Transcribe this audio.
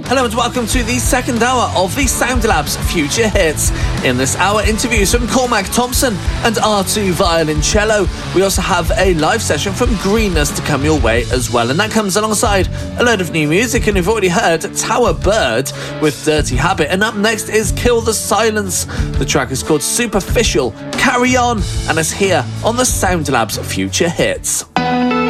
Hello and welcome to the second hour of the Soundlabs Future Hits. In this hour, interviews from Cormac Thompson and R2 Violoncello. We also have a live session from Greenness to come your way as well, and that comes alongside a load of new music. And we've already heard Tower Bird with Dirty Habit, and up next is Kill the Silence. The track is called Superficial. Carry on, and it's here on the Soundlabs Future Hits.